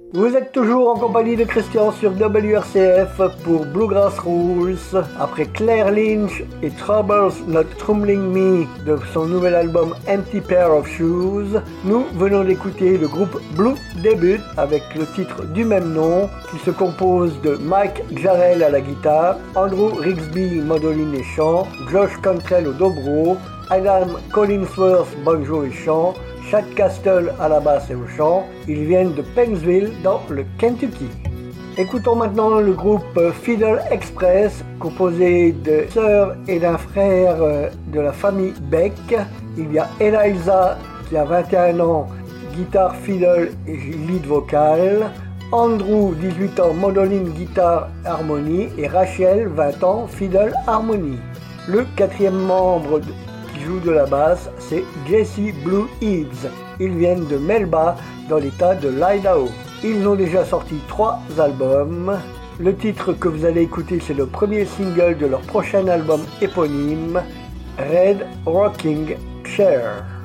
Vous êtes toujours en compagnie de Christian sur WRCF pour Bluegrass Rules. Après Claire Lynch et Troubles Not Troubling Me de son nouvel album Empty Pair of Shoes, nous venons d'écouter le groupe Blue Debut avec le titre du même nom qui se compose de Mike Jarrell à la guitare, Andrew Rigsby mandoline et chant, Josh Cantrell au dobro, Adam Collinsworth banjo et chant, Chad Castle à la basse et au chant. Ils viennent de Pennsville dans le Kentucky. Écoutons maintenant le groupe Fiddle Express, composé de sœurs et d'un frère de la famille Beck. Il y a Eliza qui a 21 ans, guitare fiddle et lead vocal. Andrew, 18 ans, mandoline, guitare, harmonie. Et Rachel, 20 ans, fiddle, harmonie. Le quatrième membre qui joue de la basse, c'est Jesse Blue Eves. Ils viennent de Melba, dans l'état de l'Idaho. Ils ont déjà sorti 3 albums. Le titre que vous allez écouter, c'est le premier single de leur prochain album éponyme, Red Rocking Chair.